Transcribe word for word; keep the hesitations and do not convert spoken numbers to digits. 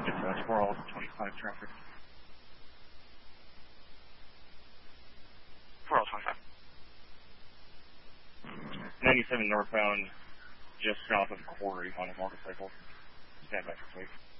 It's uh, twelve twenty-five traffic. twelve twenty-five. ninety-seven northbound, just south of Quarry on a motorcycle. Stand by for please.